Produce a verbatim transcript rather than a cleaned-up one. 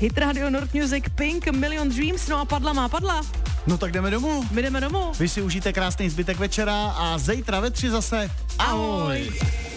Hit Radio Nord Music, Pink, Million Dreams, no a padla má padla. No tak jdeme domů. My jdeme domů. Vy si užijte krásný zbytek večera a zítra ve tři zase. Ahoj. Ahoj.